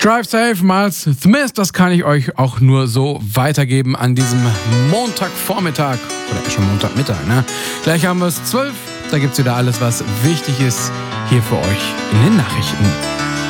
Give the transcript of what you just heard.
Drive Safe, Miles Smith, das kann ich euch auch nur so weitergeben an diesem Montagvormittag. Oder schon Montagmittag, ne? Gleich haben wir es 12. Da gibt's wieder alles, was wichtig ist, hier für euch in den Nachrichten.